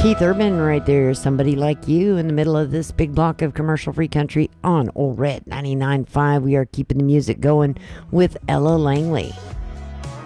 Keith Urban right there. Somebody Like You in the middle of this big block of commercial-free country on Old Red 99.5. We are keeping the music going with Ella Langley.